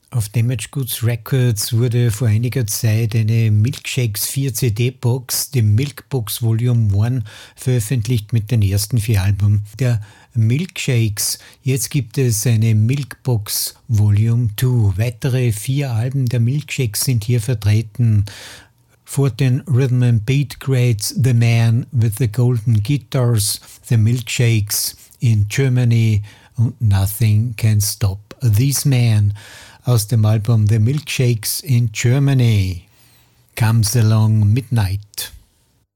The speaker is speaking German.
Auf Damage Goods Records wurde vor einiger Zeit eine Milkshakes 4 CD-Box, die Milkbox Volume 1, veröffentlicht mit den ersten 4 Alben der Milkshakes. Jetzt gibt es eine Milkbox Volume 2. Weitere 4 Alben der Milkshakes sind hier vertreten. Vor den Rhythm and Beat Greats, The Man with the Golden Guitars, The Milkshakes in Germany und Nothing Can Stop These Men aus dem Album The Milkshakes in Germany. Comes Along Midnight.